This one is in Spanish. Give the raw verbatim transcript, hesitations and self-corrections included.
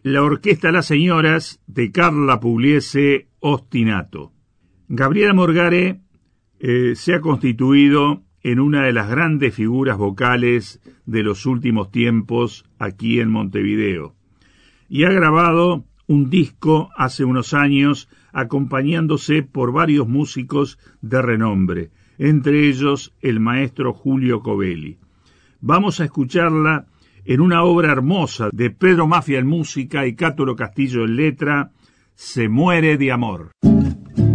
la orquesta Las Señoras de Carla Pugliese Ostinato. Gabriela Morgare eh, se ha constituido en una de las grandes figuras vocales de los últimos tiempos aquí en Montevideo y ha grabado un disco hace unos años acompañándose por varios músicos de renombre, entre ellos el maestro Julio Covelli. Vamos a escucharla en una obra hermosa de Pedro Mafia en música y Cátolo Castillo en letra, Se muere de amor.